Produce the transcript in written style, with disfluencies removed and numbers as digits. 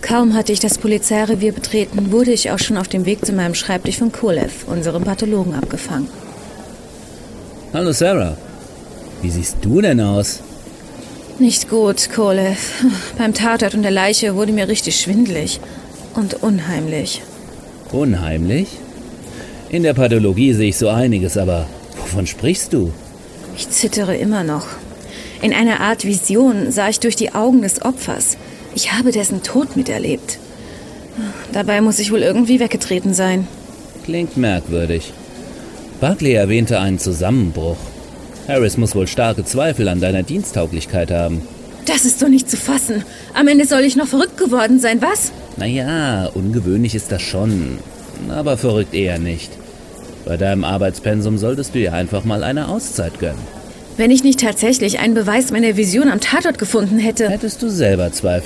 Kaum hatte ich das Polizeirevier betreten, wurde ich auch schon auf dem Weg zu meinem Schreibtisch von Kolev, unserem Pathologen, abgefangen. Hallo Sarah, wie siehst du denn aus? Nicht gut, Kolev. Beim Tatort und der Leiche wurde mir richtig schwindelig und unheimlich. Unheimlich? In der Pathologie sehe ich so einiges, aber wovon sprichst du? Ich zittere immer noch. In einer Art Vision sah ich durch die Augen des Opfers. Ich habe dessen Tod miterlebt. Dabei muss ich wohl irgendwie weggetreten sein. Klingt merkwürdig. Barclay erwähnte einen Zusammenbruch. Harris muss wohl starke Zweifel an deiner Diensttauglichkeit haben. Das ist doch nicht zu fassen. Am Ende soll ich noch verrückt geworden sein, was? Naja, ungewöhnlich ist das schon, aber verrückt eher nicht. Bei deinem Arbeitspensum solltest du dir einfach mal eine Auszeit gönnen. Wenn ich nicht tatsächlich einen Beweis meiner Vision am Tatort gefunden hätte. Hättest du selber Zweifel